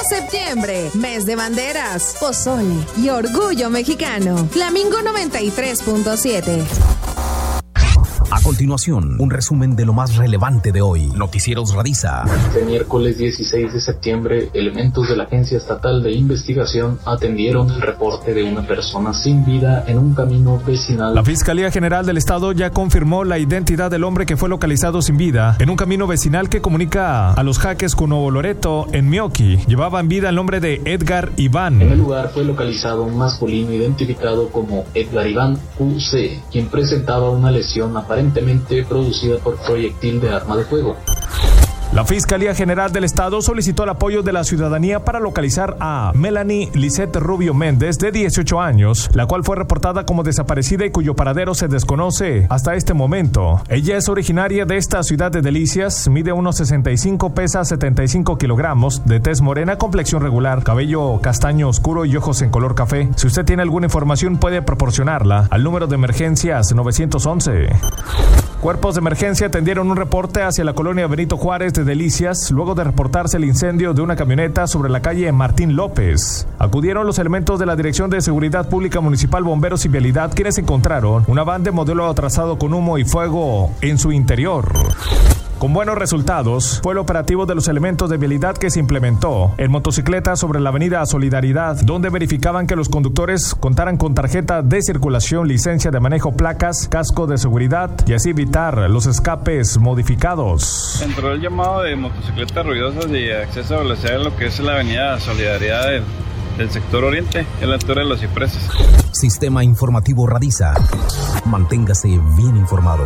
Septiembre, mes de banderas, pozole y orgullo mexicano. Flamingo 93.7. A continuación, un resumen de lo más relevante de hoy. Noticieros Radisa. Este miércoles 16 de septiembre, elementos de la Agencia Estatal de Investigación atendieron el reporte de una persona sin vida en un camino vecinal. La Fiscalía General del Estado ya confirmó la identidad del hombre que fue localizado sin vida en un camino vecinal que comunica a Los Jaques con Nuevo Loreto, en Mioqui. Llevaba en vida el nombre de Edgar Iván. En el lugar fue localizado un masculino identificado como Edgar Iván QC, quien presentaba una lesión aparentemente producida por proyectil de arma de fuego. La Fiscalía General del Estado solicitó el apoyo de la ciudadanía para localizar a Melanie Lisette Rubio Méndez, de 18 años, la cual fue reportada como desaparecida y cuyo paradero se desconoce hasta este momento. Ella es originaria de esta ciudad de Delicias, mide 1.65, pesa 75 kilogramos, de tez morena, complexión regular, cabello castaño oscuro y ojos en color café. Si usted tiene alguna información, puede proporcionarla al número de emergencias 911. Cuerpos de emergencia atendieron un reporte hacia la colonia Benito Juárez de Delicias, luego de reportarse el incendio de una camioneta sobre la calle Martín López. Acudieron los elementos de la Dirección de Seguridad Pública Municipal, Bomberos y Vialidad, quienes encontraron una van de modelo atrasado con humo y fuego en su interior. Con buenos resultados, fue el operativo de los elementos de vialidad que se implementó en motocicleta sobre la avenida Solidaridad, donde verificaban que los conductores contaran con tarjeta de circulación, licencia de manejo, placas, casco de seguridad y así evitar los escapes modificados. Entró el llamado de motocicletas ruidosas y acceso a velocidad en lo que es la avenida Solidaridad del sector oriente, en la altura de los cipreses. Sistema Informativo Radisa. Manténgase bien informado.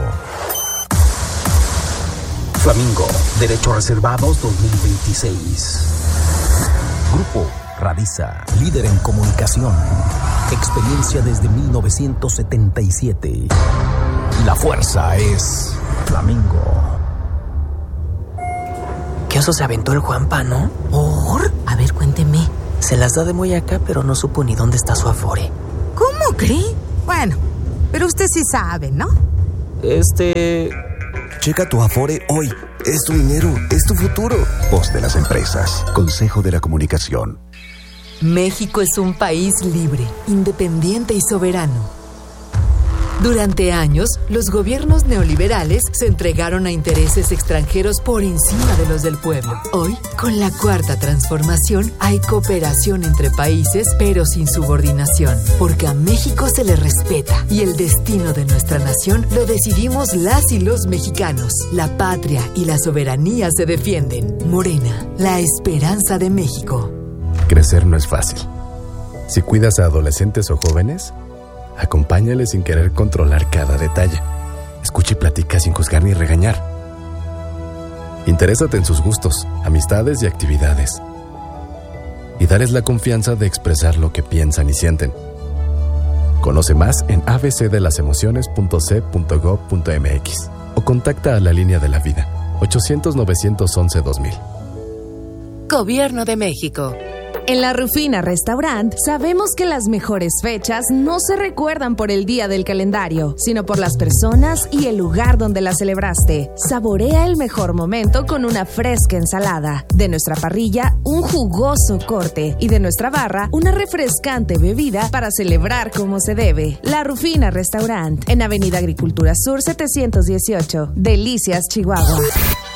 Flamingo, Derechos Reservados 2026. Grupo Radisa, líder en comunicación. Experiencia desde 1977. La fuerza es Flamingo. ¿Qué oso se aventó el Juanpa, no? ¿Por? A ver, cuénteme. Se las da de muy acá, pero no supo ni dónde está su afore. ¿Cómo cree? Bueno, pero usted sí sabe, ¿no? Checa tu Afore hoy. Es tu dinero, es tu futuro. Voz de las empresas. Consejo de la Comunicación. México es un país libre, independiente y soberano. Durante años, los gobiernos neoliberales se entregaron a intereses extranjeros por encima de los del pueblo. Hoy, con la Cuarta Transformación, hay cooperación entre países, pero sin subordinación, porque a México se le respeta y el destino de nuestra nación lo decidimos las y los mexicanos. La patria y la soberanía se defienden. Morena, la esperanza de México. Crecer no es fácil. Si cuidas a adolescentes o jóvenes, acompáñales sin querer controlar cada detalle. Escucha y platica sin juzgar ni regañar. Interésate en sus gustos, amistades y actividades. Y dales la confianza de expresar lo que piensan y sienten. Conoce más en abcdelasemociones.c.gov.mx o contacta a la Línea de la Vida, 800-911-2000. Gobierno de México. En La Rufina Restaurant sabemos que las mejores fechas no se recuerdan por el día del calendario, sino por las personas y el lugar donde la celebraste. Saborea el mejor momento con una fresca ensalada. De nuestra parrilla, un jugoso corte. Y de nuestra barra, una refrescante bebida para celebrar como se debe. La Rufina Restaurant, en Avenida Agricultura Sur 718, Delicias, Chihuahua.